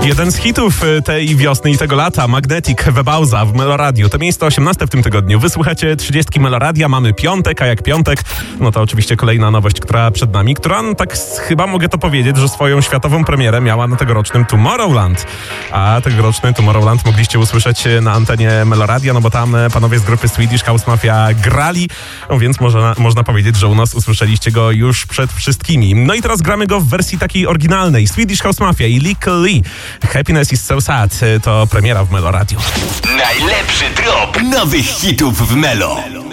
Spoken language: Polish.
Jeden z hitów tej wiosny i tego lata, Magnetic, Webauza w Meloradiu. To miejsce 18 w tym tygodniu. Wysłuchacie 30 Meloradia, mamy piątek, a jak piątek, no to oczywiście kolejna nowość, która przed nami, która, no tak chyba mogę to powiedzieć, że swoją światową premierę miała na tegorocznym Tomorrowland. A tegoroczny Tomorrowland mogliście usłyszeć na antenie Meloradia, no bo tam panowie z grupy Swedish House Mafia grali, no więc można powiedzieć, że u nas usłyszeliście go już przed wszystkimi. No i teraz gramy go w wersji takiej oryginalnej. Swedish House Mafia i Lykke Li. Happiness is so sad. To premiera w Meloradiu. Najlepszy drop nowych hitów w Melo.